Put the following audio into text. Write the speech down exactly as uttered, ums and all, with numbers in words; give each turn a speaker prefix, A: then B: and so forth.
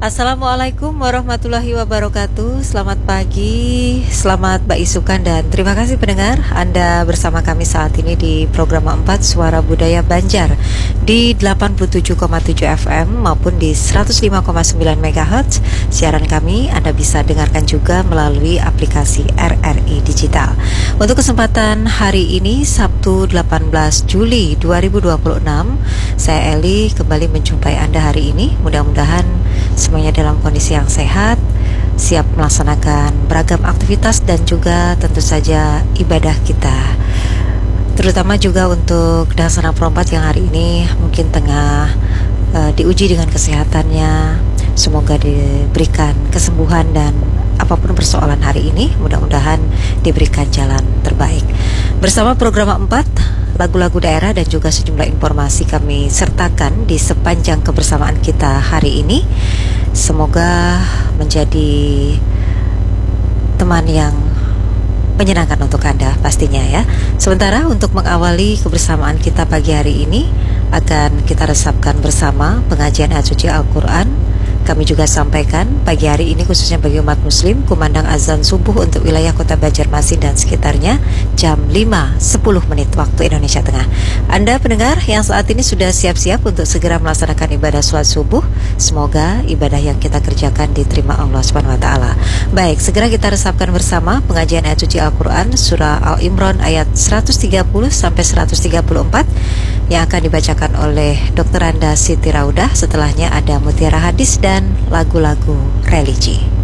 A: Assalamualaikum warahmatullahi wabarakatuh. Selamat pagi, selamat Mbak Isukan, dan terima kasih pendengar Anda bersama kami saat ini di program empat Suara Budaya Banjar di delapan puluh tujuh koma tujuh F M maupun di seratus lima koma sembilan megahertz. Siaran kami Anda bisa dengarkan juga melalui aplikasi R R I Digital. Untuk kesempatan hari ini Sabtu delapan belas Juli dua ribu dua puluh enam, saya Eli kembali menjumpai Anda hari ini. Mudah-mudahan semuanya dalam kondisi yang sehat, siap melaksanakan beragam aktivitas dan juga tentu saja ibadah kita. Terutama juga untuk Dangsana Perompat yang hari ini mungkin tengah uh, diuji dengan kesehatannya. Semoga diberikan kesembuhan dan apapun persoalan hari ini, mudah-mudahan diberikan jalan terbaik. Bersama program empat, lagu-lagu daerah dan juga sejumlah informasi kami sertakan di sepanjang kebersamaan kita hari ini. Semoga menjadi teman yang menyenangkan untuk Anda pastinya ya. Sementara untuk mengawali kebersamaan kita pagi hari ini, akan kita resapkan bersama pengajian ayat suci Al-Quran. Kami juga sampaikan pagi hari ini khususnya bagi umat muslim, kumandang azan subuh untuk wilayah kota Banjarmasin dan sekitarnya jam lima sepuluh menit waktu Indonesia Tengah. Anda pendengar yang saat ini sudah siap-siap untuk segera melaksanakan ibadah sholat subuh, semoga ibadah yang kita kerjakan diterima Allah subhanahu wa taala. Baik, segera kita resapkan bersama pengajian ayat suci Al-Quran surah Al-Imran ayat seratus tiga puluh sampai seratus tiga puluh empat yang akan dibacakan oleh Dokter Anda Siti Raudah. Setelahnya ada mutiara hadis dan lagu-lagu religi.